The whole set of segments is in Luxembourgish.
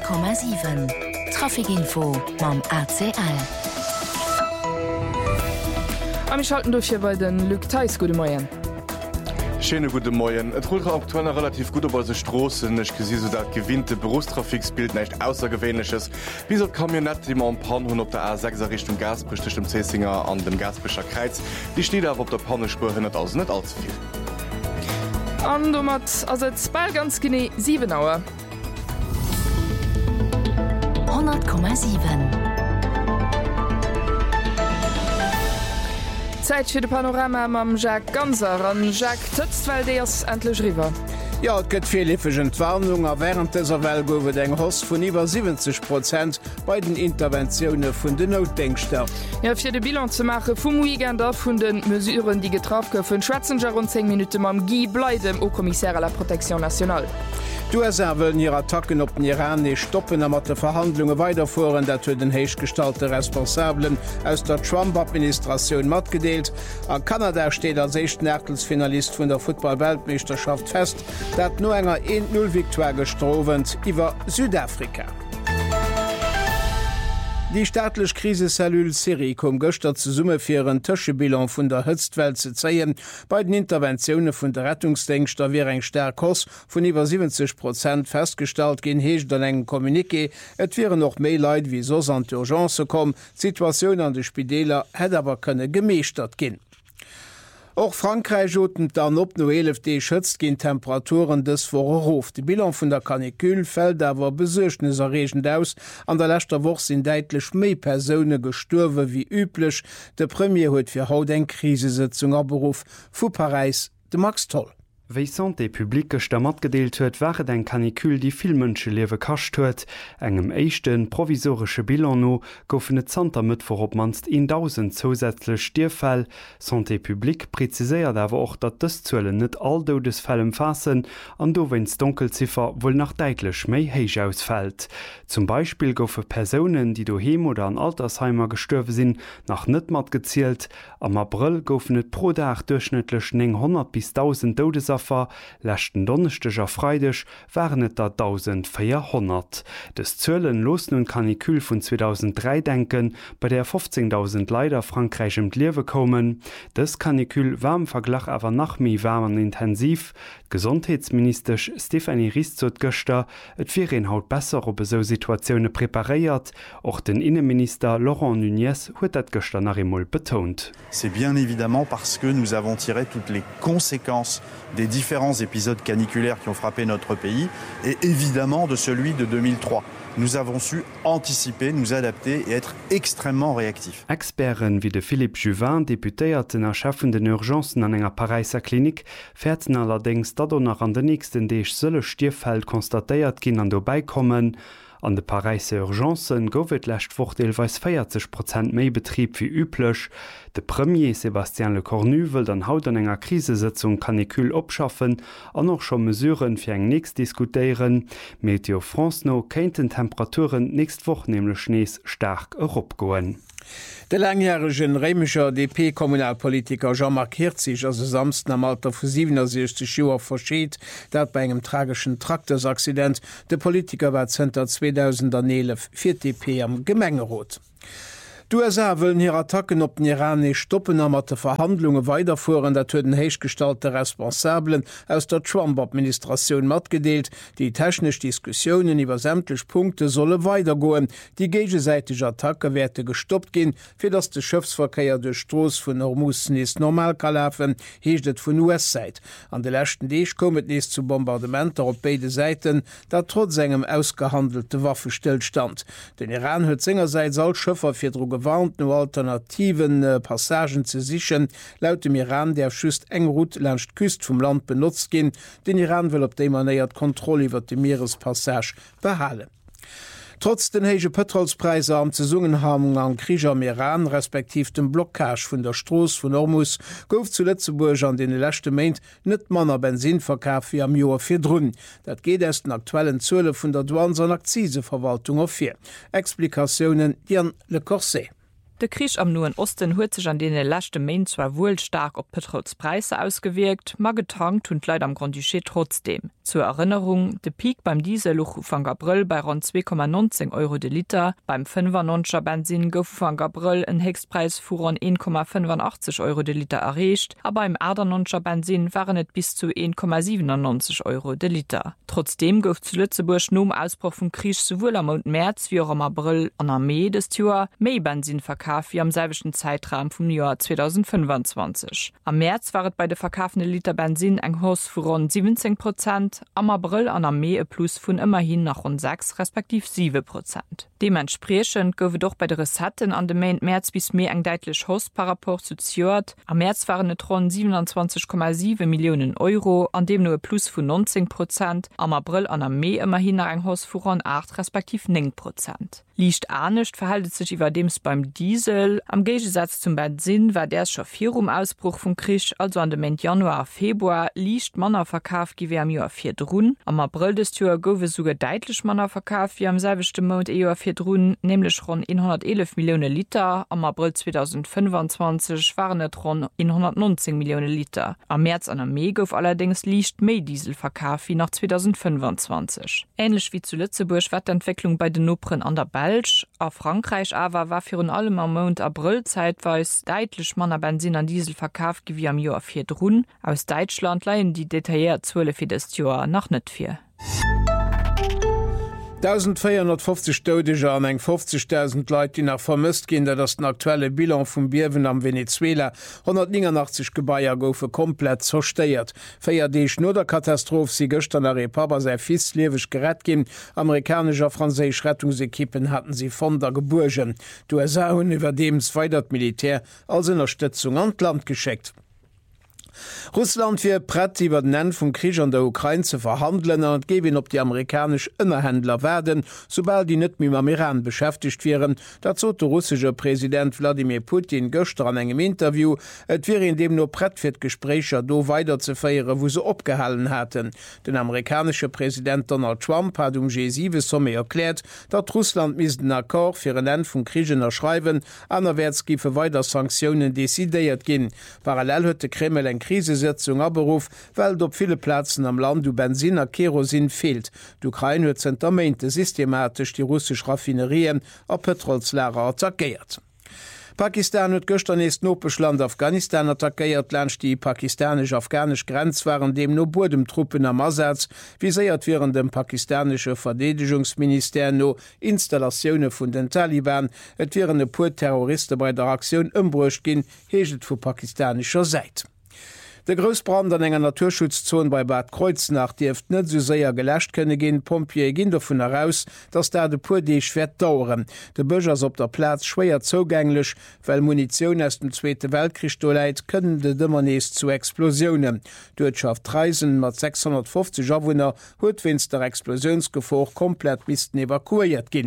100,7 Trafikinfo mam ACL. Am schalten durch hier bei den Luc Theis, gute Morgen. Schöne gute Morgen. Et ruht aktuell relativ gut über se Straßen. Ich gesehen, so das gewinnte Berufstrafiksbild nicht außergewöhnliches. Wieso kann mir nicht immer ein Pan auf der A6 Richtung Gasbrüch, dem Zesinger an dem Gasbrischer Kreuz? Die steht aber auf der Pannenspur hinter uns nicht allzu viel. Und du hast also jetzt bald ganz genau 7 Uhr. 100,7 Zeit für de Panorama mam Jacques Ganser an Jacques Tötzwell ders endlich river. Ja, et gëtt viel liffegent Warnungen während dieser Welt goufet eng Hoss vun iwwer 70% bei den Interventionioune vun den Notdenkster. Ja, fir de Bilan zu machen vum Weekender vun den Mesuren, die getroffen goufen, schwätzen ja rund 10 Minuten mam Guy Bleidem au Kommissär à la Protection nationale. USA wollen ihre Attacken op den Iran nicht stoppen, mat de Verhandlungen weiterfuhren, dat huet den heichgestalte Responsablen aus der Trump-Administration matgedeelt. An Kanada steht als 6. Erkelsfinalist vun der Football-Weltmeisterschaft fest, dat no enger 1-0-Viktoire gestrovent iwwer Südafrika. Die staatlech Krisesellul Serie kom gëster ze Summe fir en Tëschebilan vun der Hëtztwelt ze zeien. Bei den Interventionioune vun der Rettungsdenkster wie eng Stärkos vun iwwer 70% feststalt gin heech an engen Kommuniké, et wäre noch méi Leiit wie sos an d'Urgence kom, Situationun an de Spideler het awer kënne gemeeschtert ginn. Auch Frankreich joten dann op no 11D schëtzt gin Temperaturen des Vorhof. De Bilan vun der Kanikül fällt awer besuerchnes erregend aus. An der letzter Woch sind deitlech méi Persone gesturwe wie üblech. De Premier huet fir haut eng Krisesitzung aberuf vu Paris de Max Toll. Wéi Santé Publik der mat gedeelt huet, waret eng Kanikül, die vill Mënsche liewe kascht huet. Engem échten provisorsche Bilan no goufen et Zantermët vor op manst 1000 zusätzlech Stierfäll. Santé Publik preziséiert awer och, dat dës Zuelen net all Dodesfällen fassen, an do wenns Dunkelziffer wohl nach deitlech méi héich ausfällt. Zum Beispiel goufe Personen, die doheem oder an Altersheimer gestürwe sinn, nach net mat gezielt. Am April goufen et pro Dag durchschnittlech 900 bis 1000 Todesfälle. Lächten Donnersteger Freidech waren et da 1400. Des Zölen los nun Kanikül vun 2003 denken, bei der 15.000 Leider Frankreichem Liewe kommen. Des Kanikül war im Verglach awer nach mi wärmen intensiv. Gesundheitsminister Stephanie Ristot Göster, et wäre in haut besser op so Situationune prepariert. Auch den Innenminister Laurent Nunez huet dat Göster nach emol betont. C'est bien évidemment parce que nous avons tiré toutes les conséquences des différents épisodes caniculaires qui ont frappé notre pays et évidemment de celui de 2003. Nous avons su anticiper, nous adapter et être extrêmement réactifs. Experten wie de Philippe Juvin, Deputéierten erschaffenden Urgenzen an enger Pariser Klinik, fährten allerdings dat nach an den nächsten Deeg sëlle Stierfeld konstatéiert ginn an vorbeikommen. An de Pariser Urgenzen goufet lächt vordeelweis 40% méi Betrieb wie üblech. De Premier Sébastien Lecornu wëll an haut an enger Krisesitzung Kanikül opschaffen an noch schon Mesuren fir eng nächst diskutieren. Meteo France no kéinten Temperaturen nächst woch nemle Schnees stark eropgoen. De langjährigen rémischer DP-Kommunalpolitiker Jean-Marc Hirzig as samsten am Alter vu 67 Joer verschiet, dat bei engem tragischen Traktorsaccident de Politiker war Zter 2011 fir DP am Gemengerot. Die USA wollen ihre Attacken op den Iran nicht stoppen, aber die Verhandlungen weiterführen, dat huet den heichgestalte Responsablen aus der Trump-Administration matgedeelt. Die technischen Diskussionen über sämtliche Punkte sollen weitergehen. Die gegenseitige Attacke werden gestoppt gehen, für das der Schiffsverkehr durch Stroß von Hormuz nicht normal kann laufen, heisst es von US-Seite. An der letzten Tag kommt es zu Bombardementen auf beide Seiten, da trotz engem ausgehandelte Waffenstillstand. Den Iran hat seinerseits als Schiffer für gewarnt no alternativen Passagen ze sichern. Laut dem Iran der schüst eng Route längs Küst vom Land benutzt gin. Den Iran will op dem erneiert Kontrolle iwwer de Meerespassage behalen. Trotz den hege Petrolspreise am Saisonenhamung an Krieg am Iran respektiv dem Blockage vun der Stroß vun Hormuz gouf zu Lützeburg an den lechte Meint net manner Benzinverkauf wie am Joer fir drun. Dat geht erst den aktuellen Zölle vun der Douane an Akziseverwaltung auf 4. Explikationen Jan Le Corset. De Krieg am Nuen Osten huet sich an dene lachte Main zwar wohl stark op Petrolspreise ausgewirkt, ma getankt und Leid am Grand Duché trotzdem. Zur Erinnerung, de Peak beim Dieselluch van Gabriel bei rund 2,19 Euro de Liter, beim 5er Benzin gouf van Gabriel en Hexpreis vu rund 1,85 Euro de Liter erreicht, aber im Erdernonscher Benzin waren net bis zu 1,97 Euro de Liter. Trotzdem gouf zu Lützeburg nom Ausbruch vum Krieg sowohl am Monat März wie auch am April an der Mai des Jahr méi Benzin verkauft wie am selben Zeitraum vom Jahr 2025. Am März waret bei der verkaufende Liter Benzin eng Hos vu rund 17%, am April an am Mai e Plus vun immerhin nach rund 6 respektiv 7%. Dementsprechend gowe doch bei der Resetten an dem Main März bis Mai eng deitlich Hos par rapport zu Zjord. Am März waren et rund 27,7 Millionen Euro, an dem nur e Plus vu 19%, am April an am Mai immerhin nach eng Hos vu rund 8 respektiv 9%. Liicht anecht verhaltet sich iwwer dems beim Diesel. Am Gegensatz zum Benzin war der schon vier Ausbruch vom Krieg, also an dem Ende Januar, Februar, liicht Manner Verkauf wie am Jahr 4 Drun. Am April des Jahr gowe sogar deutlich Manner Verkauf wie am selben Monat Jahr 4 Drun, nämlich rund 111 Millionen Liter. Am April 2025 waren es rund 119 Millionen Liter. Am März an der Mai gouf allerdings liicht mehr Dieselverkauf wie nach 2025. Ähnlich wie zu Lützeburg war die Entwicklung bei den Nopren an der Belsch. Auf Frankreich aber war für allem am Monat April zeitweise deutlich Manner Benzin an Diesel verkauft wie am Jahr 4 Drun. Aus Deutschland leihen die detailliert Zölle für das Jahr noch nicht viel. 1450 Todeger an eng 50.000 Leiit, die nach vermisst gin, dat das den aktuelle Bilan vum Bierwen am Venezuela 189 Gebaier goufe komplett zersteiert. Féier deich no der Katastroph si gëcht an der Repaber sei fiesliewech gerett gin. Amerikanischer Franzéich Rettungsekippen hatten sie von der Geburgen. Du USA hunn iwwer dems weitert Militär als Unterstützung an Land gescheckt. Russland fir Brett iwwer den End vum Krieg an der Ukraine ze verhandeln an gewinn op die amerikasch Innerhändler werden, sobald die net mit am Iran beschäftigt wären. Dat zot der russische Präsident Wladimir Putin gëster an engem Interview, et wäre in dem no Brett fir Gesprächer do weiter ze feiere, wo se opgehalen hätten. Den amerikanische Präsident Donald Trump hat G7 Somme erklärt, dat Russland mis den Akkor fir en End vum Kriegen erschreiben, anerwärts gife weiter Sanktionen desideiert ginn. Parallel huet de Kreml eng Krisesitzung aberuf, weil op viele Plätzen am Land du Benzin a Kerosin fehlt. D'Ukraine huet Zentamente systematisch die russsisch Raffinerien a Petrolslager attackiert. Pakistan huet gëster neest Nopeschland Afghanistan attackéiert Lsch die pakistanisch-afghanisch Grenz waren dem no Burdemtruppen am Ersatz, wie séiert wären dem pakistanische Verdedigungsminister no Installationune vun den Taliban, et wären e puer Terroristen bei der Aktion ëmbrucht ginn, heget vu pakistanischer Seite. Der Großbrand an enger Naturschutzzone bei Bad Kreuznach Dieft net so séier gelächt könne gin, Pompier ginn davon heraus, dass da de Pudee schwer dauern. De Bürgers op der Platz schwer zugänglich, weil Munition aus dem Zweite Weltkrieg leit, können de Dëmmernees zu Explosionen. Deutschschaft Reisen mat 650 Awohner huet wins der Explosionsgefoch komplett misisten evakuiert ginn.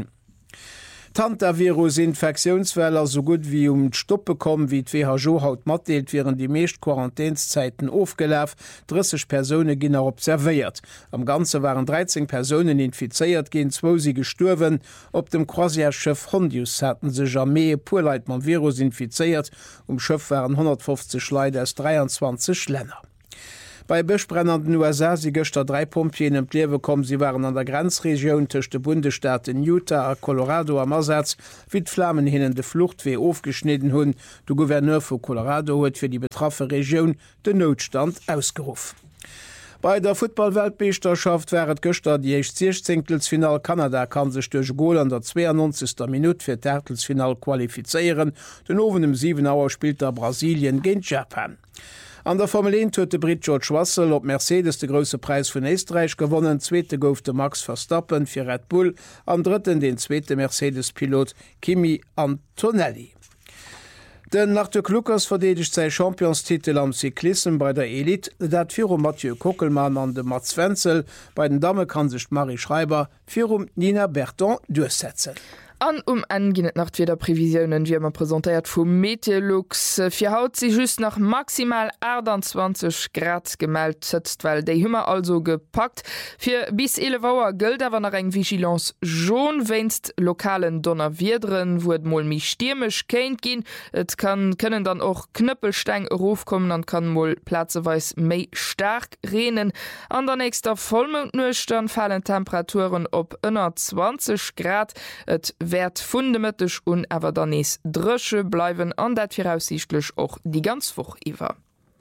Tantavirus-Infektionswäller so gut wie Stoppe kommen, wie WHO haut matdeelt, wären die meescht Quarantänszeiten aufgelaf, 30 Personen ginner observiert. Am Ganze waren 13 Personen infiziert, gehen 2 sie gestorben. Op dem Croisièreschiff Hondius hatten sich Armee Purleit man Virus infiziert. Schiff waren 150 Leute aus 23 Länder. Bei besprennernden USA sie gëchter 3 Pompien em Plewe kommen, sie waren an der Grenzregion tech de Bundesstaaten Utah a Colorado am Ersatz, wie d'Flammen hinnen de Fluchtwee aufgeschnitten hunn. Du Gouverneur vu Colorado huet fir die betraffe Region den Notstand ausgerufen. Bei der Football-Weltmeisterschaft wäret gëster die 16. Kanada kann sech durch Goal an der 92. Minute fir d'Ärtelsfinal qualifizieren. Den owen im 7 Auer spielt der Brasilien gegen Japan. An der Formel 1 huet de Brit George Russell op Mercedes de grosse Preis vun Österreich gewonnen, zweete gouf de Max Verstappen fir Red Bull, am dritten den zweete Mercedes-Pilot Kimi Antonelli. Den nach der Kluckers verdedigt sei Championstitel am Cyklism bei der Elite, dat vir Mathieu Kockelmann an de Mats Wenzel, bei den Dame kann sich Marie Schreiber vir Nina Berton durchsetzen. An enginnet nach wieder Prävisionen wie man präsentiert vum Meteorlux fir haut sie just nach maximal 28 Grad gemeldt setzt, weil déi Hummer also gepackt. Fir bis 11 Uhr gëlt awer nach eng Vigilance Jaune wennst lokalen Donnerwiedren, wo et moll mi stürmisch kenint gin. Et können dann auch Knüppelstein rufkommen, an kann moll plazeweis méi stark renen. An der nächster Vollmondnucht dann fallen Temperaturen op ënner 20 Grad. Et werd fundamentisch und awer dann is Drösche bleiwen an dat voraussichtlich auch die ganz Woche iwwer.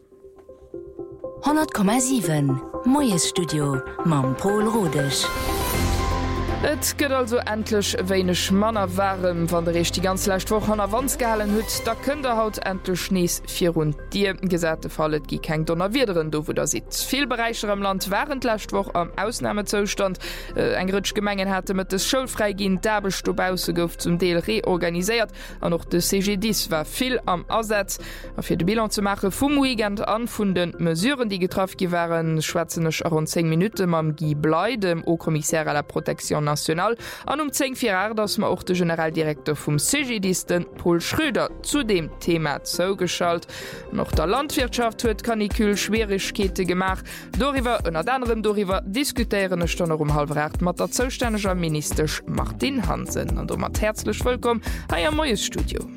100,7 Moes Studio Mam Paul Rodech. Et gëtt also endlich weinech Manner warm, wann der Rech die ganz leicht woch an Avanz gehalen huet, da kën der haut endlich Schnees vir rund Dir gesäte fallet gi keng Donnerwiederen do wo der si. Viel Bereicher am Land waren lächtwoch am Ausnahmezostand. Eng Rëtsch Gemengen hatte met des Schulfreigin d'Abelstobause gouf zum Deel reorganisiert, an noch de CG10 war viel am Ersatz. A fir de Bilan zu mache vum Weekend an vun den Mesuren, die getroffen gi waren, schwätzenech rund 10 Minuten mam Guy Blei, dem O-Kommissär à la Protection national an 10 dass man auch der Generaldirektor vom CGDisten Paul Schröder zu dem Thema zugeschaltet. Noch der Landwirtschaft huet Kanikül Schwierigkeiten gemacht. Darüber und anderem darüber diskutieren Stunde um 7:30 mit der zuständigen Minister Martin Hansen. Und herzlich willkommen hier im Moes Studio.